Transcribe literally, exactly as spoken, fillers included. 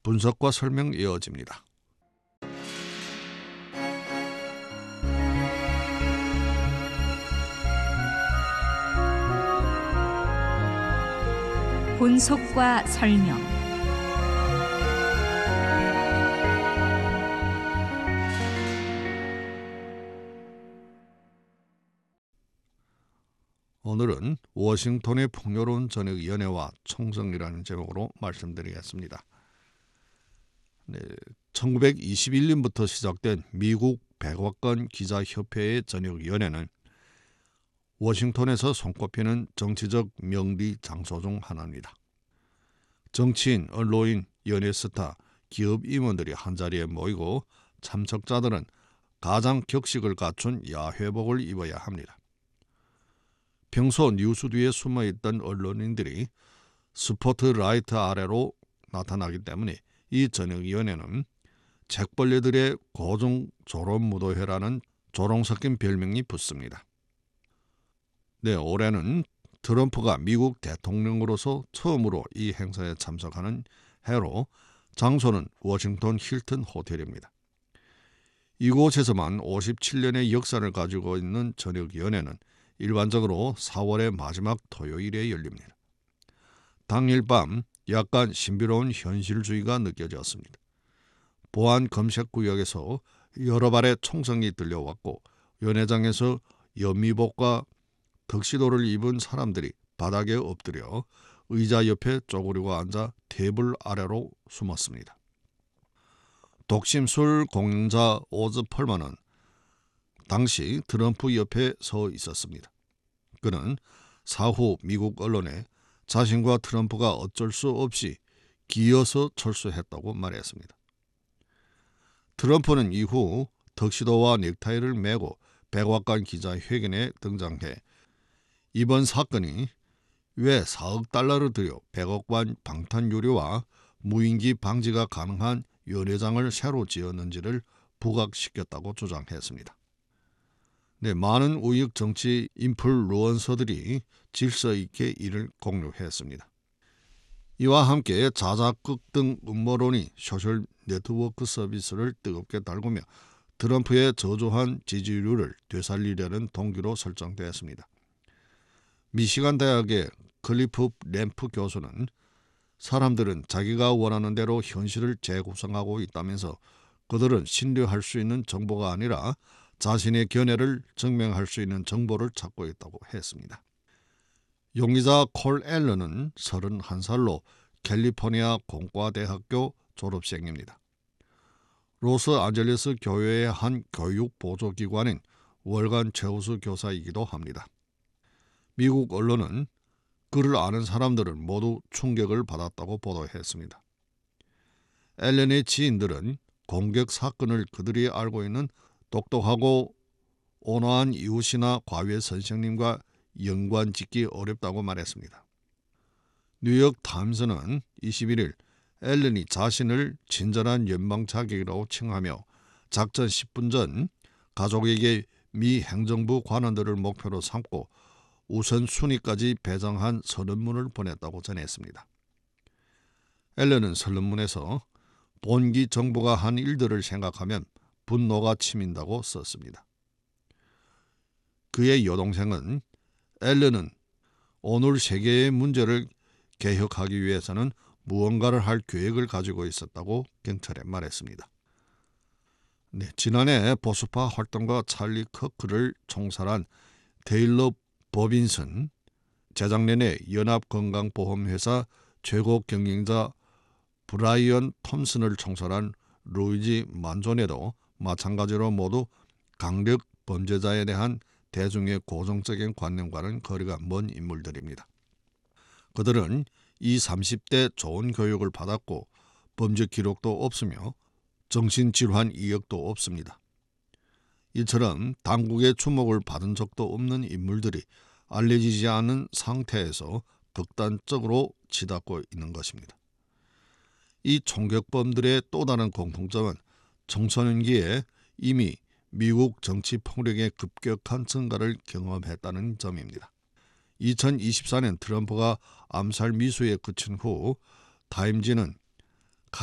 분석과 설명 이어집니다. 분석과 설명. 오늘은 워싱턴의 풍요로운 저녁 연애와 총성이라는 제목으로 말씀드리겠습니다. 네, 천구백이십일 년부터 시작된 미국 백악관 기자협회의 저녁 연애는 워싱턴에서 손꼽히는 정치적 명리 장소 중 하나입니다. 정치인, 언론인, 연예 스타, 기업 임원들이 한자리에 모이고 참석자들은 가장 격식을 갖춘 야회복을 입어야 합니다. 평소 뉴스 뒤에 숨어있던 언론인들이 스포트라이트 아래로 나타나기 때문에 이 저녁 연애는 책벌레들의 고중 조론무도회라는 조롱 섞인 별명이 붙습니다. 네, 올해는 트럼프가 미국 대통령으로서 처음으로 이 행사에 참석하는 해로 장소는 워싱턴 힐튼 호텔입니다. 이곳에서만 오십칠 년의 역사를 가지고 있는 저녁 연애는 일반적으로 사월의 마지막 토요일에 열립니다. 당일 밤 약간 신비로운 현실주의가 느껴졌습니다. 보안 검색 구역에서 여러 발의 총성이 들려왔고 연회장에서 연미복과 턱시도를 입은 사람들이 바닥에 엎드려 의자 옆에 쪼그리고 앉아 테이블 아래로 숨었습니다. 독심술 공연자 오즈 펄만은 당시 트럼프 옆에 서 있었습니다. 그는 사후 미국 언론에 자신과 트럼프가 어쩔 수 없이 기어서 철수했다고 말했습니다. 트럼프는 이후 턱시도와 넥타이를 메고 백악관 기자회견에 등장해 이번 사건이 왜 사억 달러를 들여 백악관 방탄유리와 무인기 방지가 가능한 연회장을 새로 지었는지를 부각시켰다고 주장했습니다. 네, 많은 우익 정치 인플루언서들이 질서 있게 이를 공유했습니다. 이와 함께 자작극 등 음모론이 소셜 네트워크 서비스를 뜨겁게 달구며 트럼프의 저조한 지지율을 되살리려는 동기로 설정되었습니다. 미시간 대학의 클리프 램프 교수는 사람들은 자기가 원하는 대로 현실을 재구성하고 있다면서 그들은 신뢰할 수 있는 정보가 아니라 자신의 견해를 증명할 수 있는 정보를 찾고 있다고 했습니다. 용의자 콜 앨런은 서른한 살로 캘리포니아 공과대학교 졸업생입니다. 로스안젤레스 교회의 한 교육 보조기관인 월간 최우수 교사이기도 합니다. 미국 언론은 그를 아는 사람들은 모두 충격을 받았다고 보도했습니다. 앨런의 지인들은 공격 사건을 그들이 알고 있는 똑똑하고 온화한 이웃이나 과외 선생님과 연관짓기 어렵다고 말했습니다. 뉴욕 타임스는 이십일 일 앨런이 자신을 친절한 연방자객이라고 칭하며 작전 십 분 전 가족에게 미 행정부 관원들을 목표로 삼고 우선순위까지 배정한 선언문을 보냈다고 전했습니다. 앨런은 선언문에서 본기 정부가 한 일들을 생각하면 분노가 치민다고 썼습니다. 그의 여동생은 앨런은 오늘 세계의 문제를 개혁하기 위해서는 무언가를 할 계획을 가지고 있었다고 경찰에 말했습니다. 네, 지난해 보수파 활동가 찰리 커크를 총살한 테일러 버빈슨, 재작년에 연합건강보험회사 최고 경영자 브라이언 톰슨을 총살한 루이지 만조네도 마찬가지로 모두 강력 범죄자에 대한 대중의 고정적인 관념과는 거리가 먼 인물들입니다. 그들은 이십, 삼십 대 좋은 교육을 받았고 범죄 기록도 없으며 정신질환 이력도 없습니다. 이처럼 당국의 주목을 받은 적도 없는 인물들이 알려지지 않은 상태에서 극단적으로 치닫고 있는 것입니다. 이 총격범들의 또 다른 공통점은 청소년기에 이미 미국 정치 폭력의 급격한 증가를 경험했다는 점입니다. 이천이십사 년 트럼프가 암살 미수에 그친 후 타임지는